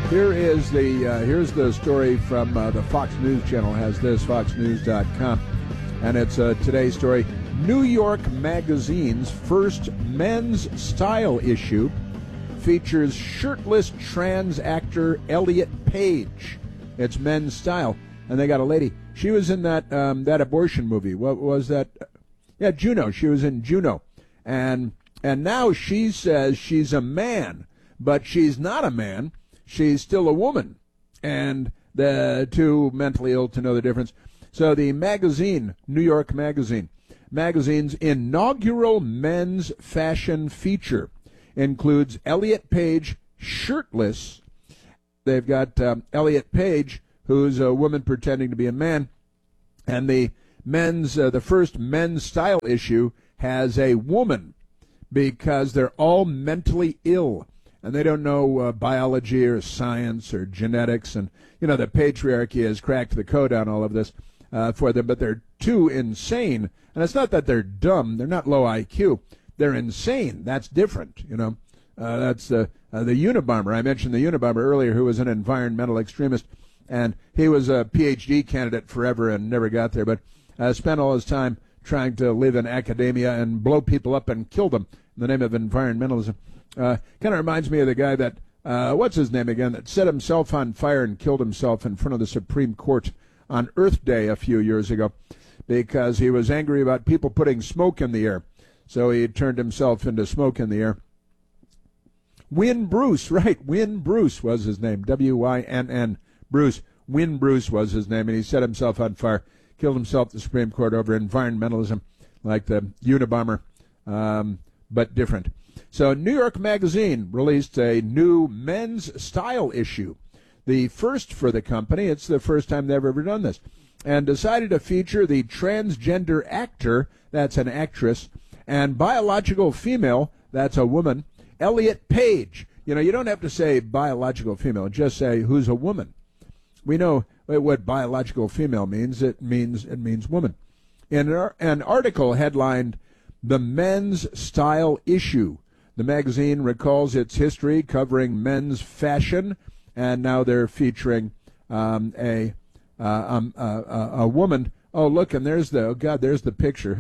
Here's the story from the Fox News Channel. Has this foxnews.com, and it's today's story. New York Magazine's first men's style issue features shirtless trans actor Elliot Page. It's men's style, and they got a lady. She was in that abortion movie. What was that? Yeah, Juno. She was in Juno, and now she says she's a man, but she's not a man. She's still a woman, and the too mentally ill to know the difference. So the magazine, New York Magazine's inaugural men's fashion feature includes Elliot Page shirtless. They've got Elliot Page, who's a woman pretending to be a man, and the first men's style issue has a woman because they're all mentally ill. And they don't know biology or science or genetics. And, the patriarchy has cracked the code on all of this for them. But they're too insane. And it's not that they're dumb. They're not low IQ. They're insane. That's different, That's the Unabomber. I mentioned the Unabomber earlier, who was an environmental extremist. And he was a PhD candidate forever and never got there. But spent all his time trying to live in academia and blow people up and kill them in the name of environmentalism. Kind of reminds me of the guy that, what's his name again, that set himself on fire and killed himself in front of the Supreme Court on Earth Day a few years ago because he was angry about people putting smoke in the air. So he turned himself into smoke in the air. Wynn Bruce, right, Wynn Bruce was his name, W-Y-N-N, Bruce. Wynn Bruce was his name, and he set himself on fire, killed himself at the Supreme Court over environmentalism, like the Unabomber, but different. So New York Magazine released a new men's style issue, the first for the company. It's the first time they've ever done this, and decided to feature the transgender actor, that's an actress, and biological female, that's a woman, Elliot Page. You don't have to say biological female, just say who's a woman. We know what biological female means. It means woman. In an article headlined "The Men's Style Issue," the magazine recalls its history covering men's fashion, and now they're featuring a woman. Oh, look, and there's the picture.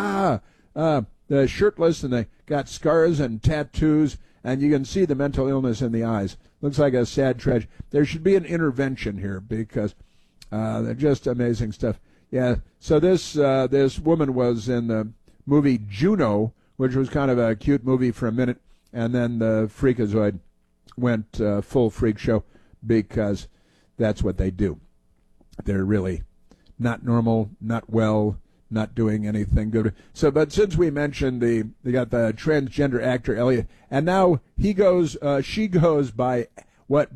The shirtless, and they got scars and tattoos, and you can see the mental illness in the eyes. Looks like a sad tragedy. There should be an intervention here because they're just amazing stuff. Yeah. So this woman was in the movie Juno, which was kind of a cute movie for a minute, and then the Freakazoid went full freak show because that's what they do. They're really not normal, not well, not doing anything good. So, but since we mentioned they got the transgender actor Elliot, and now she goes by what?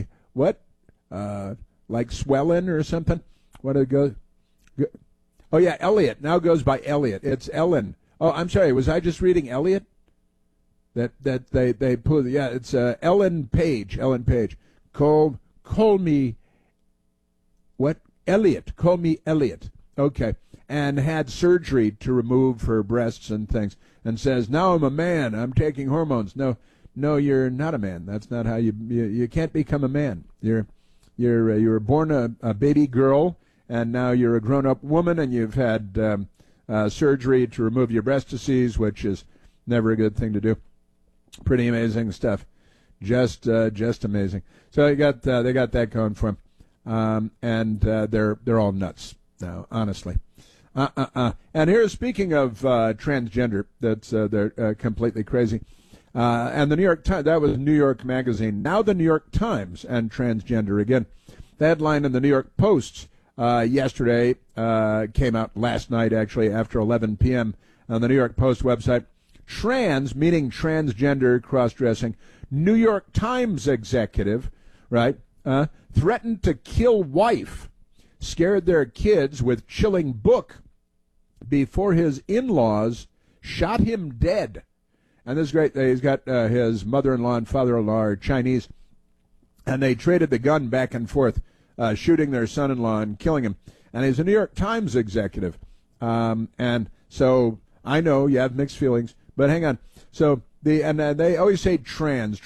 Like Swellin or something? What did it go? Oh yeah, Elliot now goes by Elliot. It's Ellen. Oh, I'm sorry. Was I just reading Elliot? That they put. Yeah, it's Ellen Page. Ellen Page. Call me. What? Elliot. Call me Elliot. Okay. And had surgery to remove her breasts and things, and says, "Now I'm a man. I'm taking hormones." No, you're not a man. That's not how you can't become a man. You were born a baby girl, and now you're a grown-up woman, and you've had surgery to remove your breastises, which is never a good thing to do. Pretty amazing stuff, just amazing. So they got that going for them, and they're all nuts now, honestly. And here, speaking of transgender, they're completely crazy. And the New York Times, that was New York Magazine. Now the New York Times and transgender again. The headline in the New York Post yesterday came out last night, actually, after 11 p.m. on the New York Post website. Trans, meaning transgender, cross-dressing, New York Times executive, right, threatened to kill wife, scared their kids with chilling book before his in-laws shot him dead. And this is great. He's got his mother-in-law and father-in-law are Chinese, and they traded the gun back and forth, shooting their son-in-law and killing him. And he's a New York Times executive. And so I know you have mixed feelings, but hang on. So They always say trans.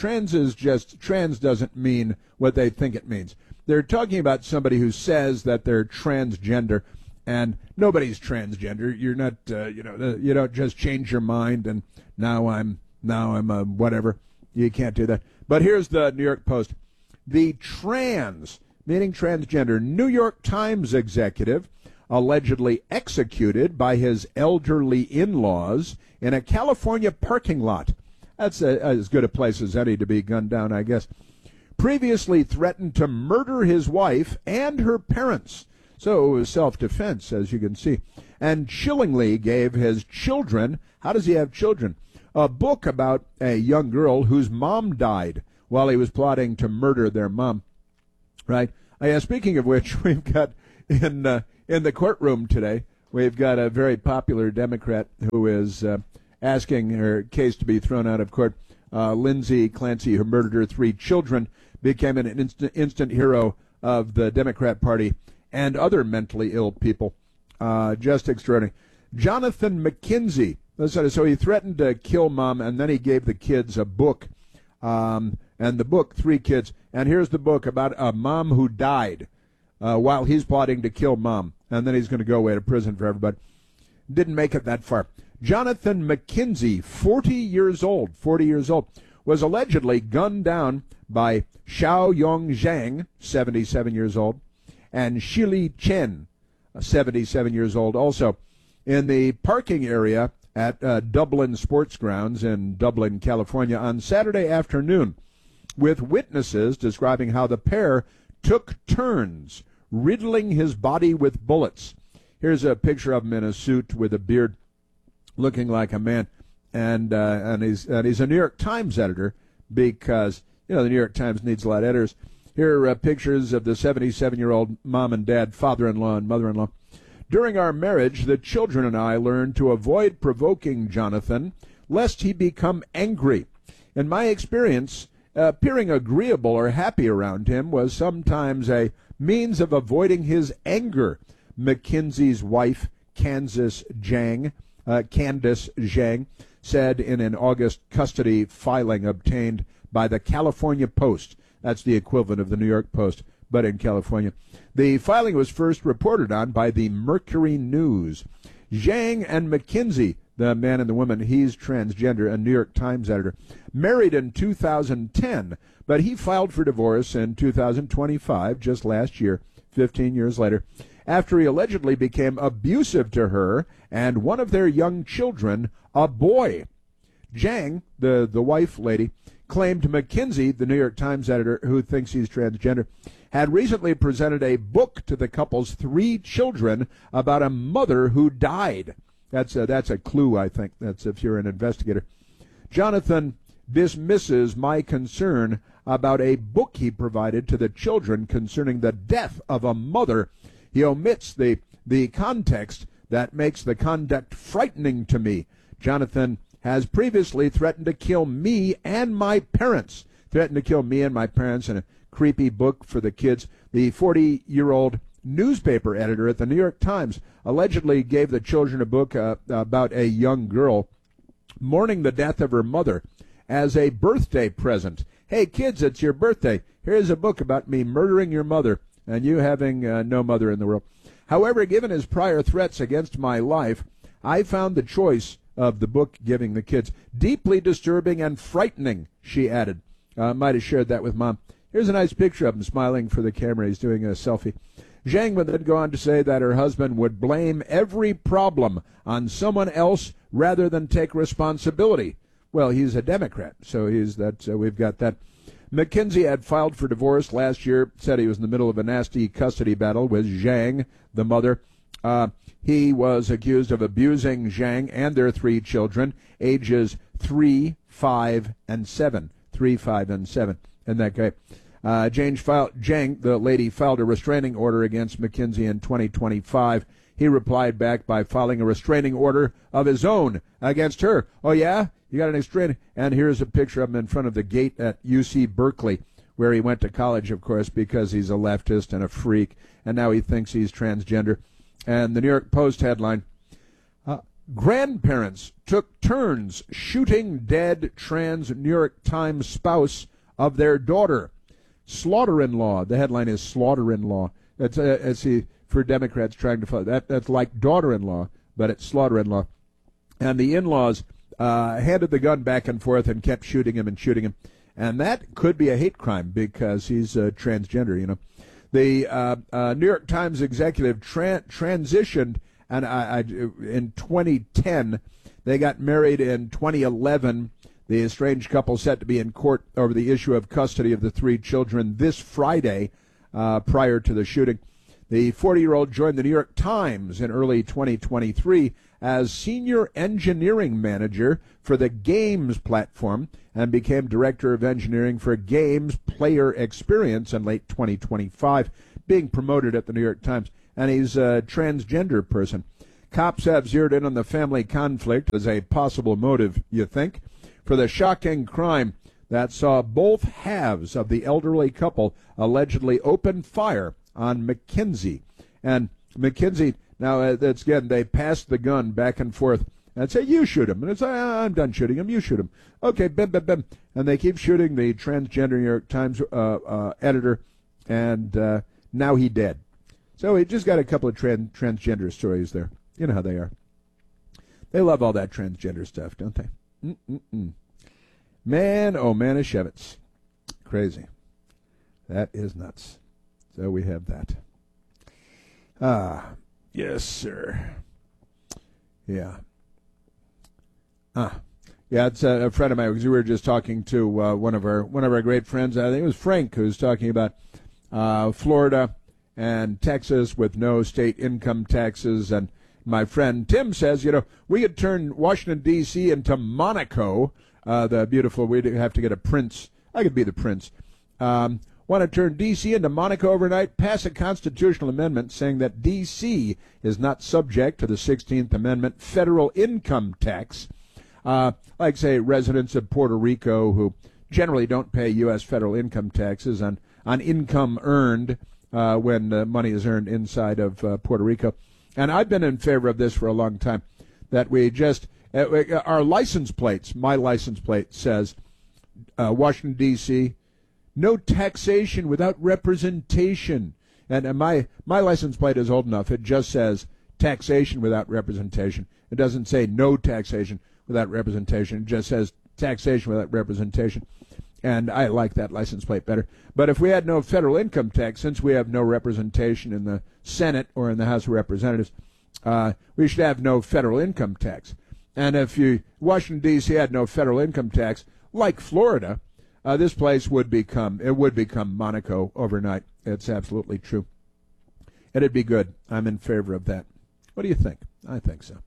Trans doesn't mean what they think it means. They're talking about somebody who says that they're transgender, and nobody's transgender. You're not, you don't just change your mind and now I'm a whatever. You can't do that. But here's the New York Post. The trans, meaning transgender, New York Times executive allegedly executed by his elderly in-laws in a California parking lot. That's as good a place as any to be gunned down, I guess. Previously threatened to murder his wife and her parents. So it was self-defense, as you can see. And chillingly gave his children, how does he have children? A book about a young girl whose mom died while he was plotting to murder their mom. Right? Speaking of which, we've got in the courtroom today, we've got a very popular Democrat who is asking her case to be thrown out of court. Lindsay Clancy, who murdered her 3 children, became an instant hero of the Democrat Party and other mentally ill people. Just extraordinary. Jonathan McKenzie, so he threatened to kill mom, and then he gave the kids a book. And the book, 3 kids. And here's the book about a mom who died while he's plotting to kill mom. And then he's going to go away to prison for everybody. Didn't make it that far. Jonathan McKenzie, 40 years old, was allegedly gunned down by Xiaoyong Zhang, 77 years old, and Shili Chen, 77 years old also, in the parking area at Dublin Sports Grounds in Dublin, California, on Saturday afternoon, with witnesses describing how the pair took turns riddling his body with bullets. Here's a picture of him in a suit with a beard, looking like a man, and he's a New York Times editor because the New York Times needs a lot of editors. Here are pictures of the 77-year-old mom and dad, father-in-law and mother-in-law. During our marriage, the children and I learned to avoid provoking Jonathan, lest he become angry. In my experience, appearing agreeable or happy around him was sometimes a means of avoiding his anger, McKenzie's wife, Candace Zhang, said in an August custody filing obtained by the California Post. That's the equivalent of the New York Post, but in California. The filing was first reported on by the Mercury News. Zhang and McKenzie, the man and the woman, he's transgender, a New York Times editor, married in 2010, but he filed for divorce in 2025, just last year, 15 years later, after he allegedly became abusive to her and one of their young children, a boy. Zhang, the wife lady, claimed McKenzie, the New York Times editor who thinks he's transgender, had recently presented a book to the couple's 3 children about a mother who died. That's a clue, I think. That's if you're an investigator. Jonathan dismisses my concern about a book he provided to the children concerning the death of a mother. He omits the context that makes the conduct frightening to me. Jonathan has previously threatened to kill me and my parents. Threatened to kill me and my parents in a creepy book for the kids. The 40-year-old newspaper editor at the New York Times allegedly gave the children a book about a young girl mourning the death of her mother as a birthday present. Hey, kids, it's your birthday. Here's a book about me murdering your mother and you having no mother in the world. However, given his prior threats against my life, I found the choice of the book giving the kids deeply disturbing and frightening, she added. Might have shared that with Mom. Here's a nice picture of him smiling for the camera. He's doing a selfie. Zhang would then go on to say that her husband would blame every problem on someone else rather than take responsibility. Well, he's a Democrat, so we've got that. McKenzie had filed for divorce last year, said he was in the middle of a nasty custody battle with Zhang, the mother. He was accused of abusing Zhang and their 3 children, ages 3, 5, and 7. 3, 5, and 7. Isn't that great? Zhang, the lady, filed a restraining order against McKenzie in 2025. He replied back by filing a restraining order of his own against her. Oh, yeah? You got an restraining? And here's a picture of him in front of the gate at UC Berkeley, where he went to college, of course, because he's a leftist and a freak, and now he thinks he's transgender. And the New York Post headline, Grandparents took turns shooting dead trans New York Times spouse of their daughter. Slaughter-in-law. The headline is Slaughter-in-law. It's for Democrats trying to follow. That's like daughter-in-law, but it's slaughter-in-law. And the in-laws handed the gun back and forth and kept shooting him and shooting him. And that could be a hate crime because he's transgender, you know. The New York Times executive transitioned and in 2010. They got married in 2011. The estranged couple set to be in court over the issue of custody of the 3 children this Friday prior to the shooting. The 40-year-old joined the New York Times in early 2023 as senior engineering manager for the Games platform and became director of engineering for Games Player Experience in late 2025, being promoted at the New York Times. And he's a transgender person. Cops have zeroed in on the family conflict as a possible motive, you think, for the shocking crime that saw both halves of the elderly couple allegedly open fire on McKinsey. And McKinsey, now that's again, they passed the gun back and forth and say, you shoot him. And it's, I'm done shooting him, you shoot him. Okay, bim, bim, bim. And they keep shooting the transgender New York Times editor, and now he dead. So we just got a couple of transgender stories there. You know how they are. They love all that transgender stuff, don't they? Mm-mm-mm. Man, oh Manischewitz. Crazy. That is nuts. So we have that. Yes, sir. Yeah. Yeah, it's a friend of mine, because we were just talking to one of our great friends. I think it was Frank, who was talking about Florida and Texas with no state income taxes. And my friend Tim says, you know, we could turn Washington, D.C. into Monaco, the beautiful, we'd have to get a prince. I could be the prince. Want to turn D.C. into Monaco overnight, pass a constitutional amendment saying that D.C. is not subject to the 16th Amendment federal income tax, like, say, residents of Puerto Rico who generally don't pay U.S. federal income taxes on income earned when money is earned inside of Puerto Rico. And I've been in favor of this for a long time, that we just, our license plates, my license plate says Washington, D.C., no taxation without representation. And my license plate is old enough. It just says taxation without representation. It doesn't say no taxation without representation. It just says taxation without representation. And I like that license plate better. But if we had no federal income tax, since we have no representation in the Senate or in the House of Representatives, we should have no federal income tax. And if Washington, D.C. had no federal income tax, like Florida, this place would become Monaco overnight. It's absolutely true. It'd be good. I'm in favor of that. What do you think? I think so.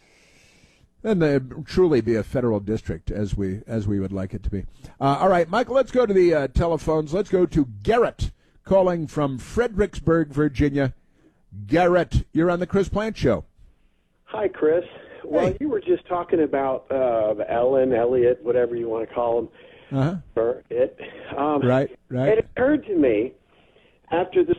Then there'd truly be a federal district as we would like it to be. All right, Michael, let's go to the telephones. Let's go to Garrett calling from Fredericksburg, Virginia. Garrett, you're on the Chris Plante Show. Hi, Chris. Well, you were just talking about Ellen, Elliot, whatever you want to call him. For it. Right. It occurred to me after this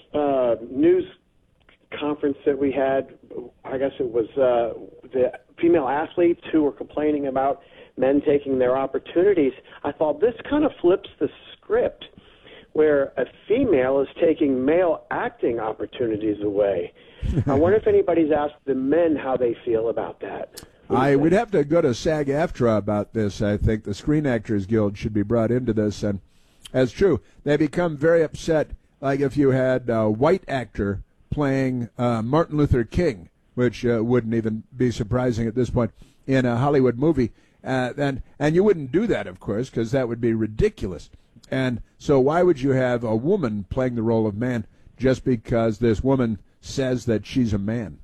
news conference that we had, I guess it was the female athletes who were complaining about men taking their opportunities. I thought this kind of flips the script, where a female is taking male acting opportunities away. I wonder if anybody's asked the men how they feel about that. We'd have to go to SAG-AFTRA about this. I think the Screen Actors Guild should be brought into this, and as true, they become very upset. Like if you had a white actor playing Martin Luther King, which wouldn't even be surprising at this point in a Hollywood movie, and you wouldn't do that, of course, because that would be ridiculous. And so, why would you have a woman playing the role of man just because this woman says that she's a man?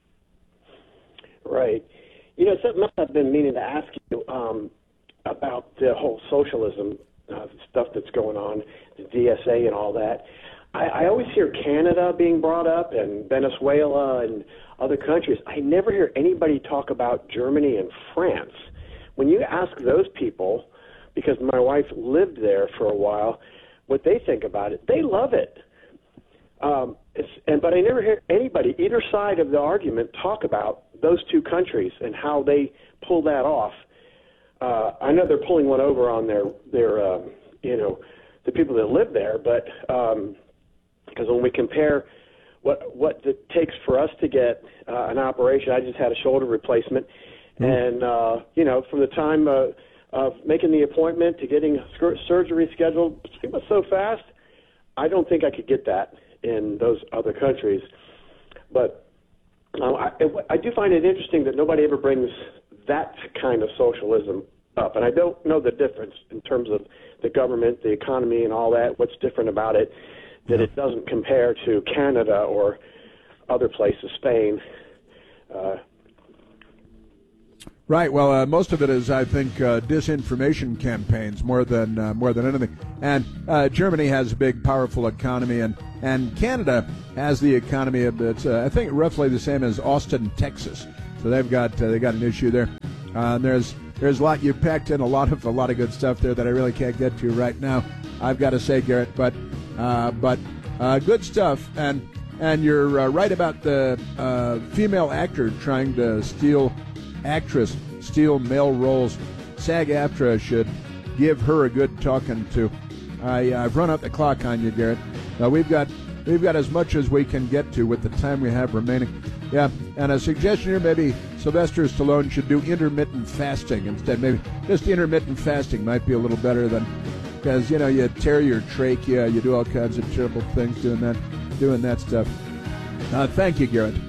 Right. You know, something else I've been meaning to ask you about the whole socialism stuff that's going on, the DSA and all that. I always hear Canada being brought up and Venezuela and other countries. I never hear anybody talk about Germany and France. When you ask those people, because my wife lived there for a while, what they think about it, they love it. But I never hear anybody, either side of the argument, talk about those two countries and how they pull that off. I know they're pulling one over on their the people that live there, but because when we compare what it takes for us to get an operation, I just had a shoulder replacement, and from the time of making the appointment to getting surgery scheduled, it was so fast. I don't think I could get that in those other countries, but I do find it interesting that nobody ever brings that kind of socialism up, and I don't know the difference in terms of the government, the economy, and all that. What's different about it that it doesn't compare to Canada or other places, Spain? Right. Well, most of it is, I think, disinformation campaigns more than anything. And Germany has a big, powerful economy, and Canada has the economy of it's I think roughly the same as Austin, Texas. So they got an issue there. There's a lot you packed in, a lot of good stuff there that I really can't get to right now, I've got to say, Garrett. But good stuff. And you're right about the female actor trying to steal male roles. SAG-AFTRA should give her a good talking to. I've run out the clock on you, Garrett. We've got as much as we can get to with the time we have remaining. Yeah, and a suggestion here, maybe Sylvester Stallone should do intermittent fasting instead. Maybe just intermittent fasting might be a little better than, because you tear your trachea, you do all kinds of terrible things doing that stuff. Thank you, Garrett.